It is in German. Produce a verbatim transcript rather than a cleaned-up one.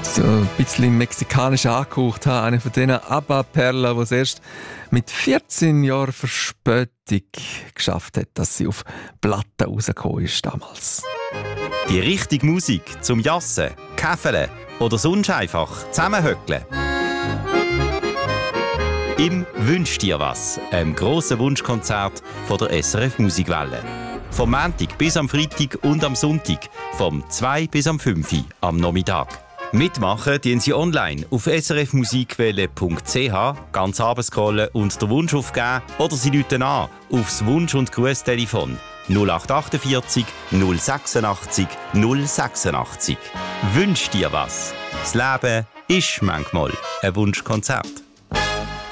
So ein bisschen mexikanisch angehaucht habe. Eine von diesen ABBA-Perlen, die es erst mit vierzehn Jahren Verspätung geschafft hat, dass sie auf Platten rausgekommen ist damals. Die richtige Musik zum Jassen, Käfeln oder sonst einfach zusammenhöckeln. Im «Wünsch dir was», einem grossen Wunschkonzert von der S R F Musikwelle. Vom Montag bis am Freitag und am Sonntag, vom zwei bis am fünf am Nachmittag. Mitmachen tun Sie online auf s r f musikwelle punkt c h, ganz runterscrollen und den Wunsch aufgeben oder Sie rufen an aufs Wunsch- und Grußtelefon null acht achtundvierzig null sechsundachtzig null sechsundachtzig. Wünsch dir was. Das Leben ist manchmal ein Wunschkonzert.